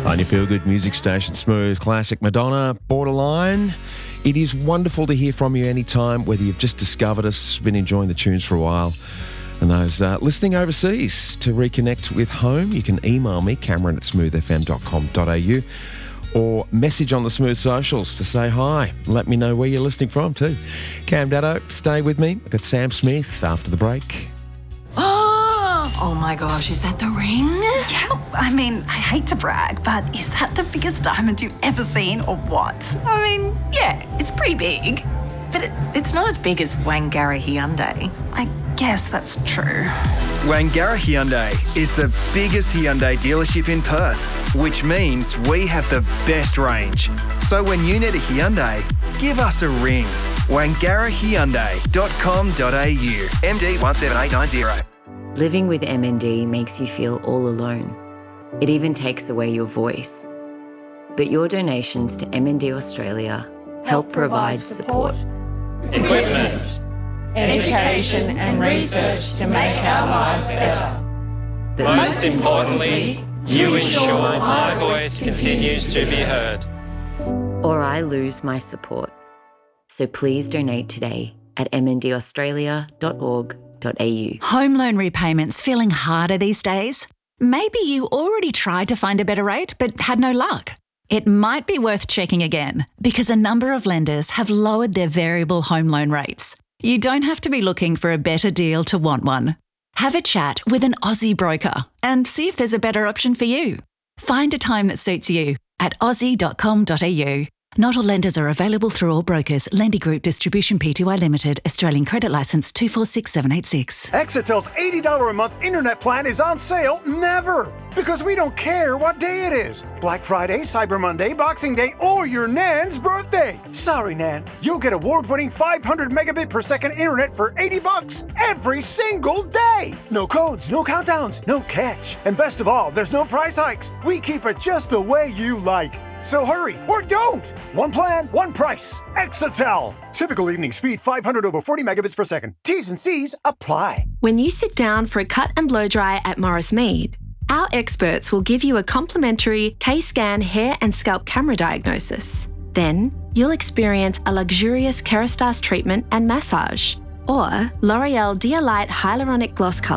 On your feel-good music station, Smooth Classic, Madonna, Borderline. It is wonderful to hear from you anytime, whether you've just discovered us, been enjoying the tunes for a while, and those listening overseas. To reconnect with home, you can email me, cameron@smoothfm.com.au, or message on the Smooth socials to say hi. Let me know where you're listening from too. Cam Daddo, stay with me. I've got Sam Smith after the break. Oh my gosh, is that the ring? Yeah, I mean, I hate to brag, but is that the biggest diamond you've ever seen or what? I mean, yeah, it's pretty big. But it's not as big as Wangara Hyundai. I guess that's true. Wangara Hyundai is the biggest Hyundai dealership in Perth, which means we have the best range. So when you need a Hyundai, give us a ring. wangarahyundai.com.au, MD 17890. Living with MND makes you feel all alone. It even takes away your voice. But your donations to MND Australia help provide support, equipment, education and research to make our lives better. but Most importantly, you ensure my voice continues to be heard. or I lose my support. So please donate today at mndaustralia.org.au. Home loan repayments feeling harder these days? Maybe you already tried to find a better rate but had no luck. It might be worth checking again because a number of lenders have lowered their variable home loan rates. You don't have to be looking for a better deal to want one. Have a chat with an Aussie broker and see if there's a better option for you. Find a time that suits you at aussie.com.au. Not all lenders are available through all brokers. Lendy Group Distribution Pty Limited, Australian Credit Licence 246786. Exetel's $80 a month internet plan is on sale never, because we don't care what day it is. Black Friday, Cyber Monday, Boxing Day, or your Nan's birthday. Sorry, Nan. You'll get award-winning 500 megabit per second internet for $80 every single day. No codes, no countdowns, no catch. And best of all, there's no price hikes. We keep it just the way you like. So hurry, or don't! One plan, one price. Exetel. Typical evening speed 500 over 40 megabits per second. T's and C's apply. When you sit down for a cut and blow dry at Morris Mead, our experts will give you a complimentary K-Scan hair and scalp camera diagnosis. Then you'll experience a luxurious Kerastase treatment and massage, or L'Oreal Dia Light Hyaluronic Gloss Color